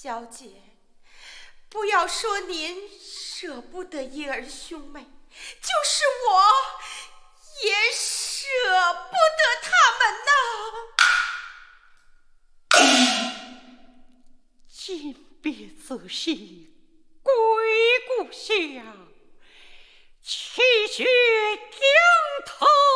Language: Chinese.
小姐，不要说您舍不得叶儿兄妹，就是我也舍不得他们呐。 今别自西，归故乡，泣血顶头。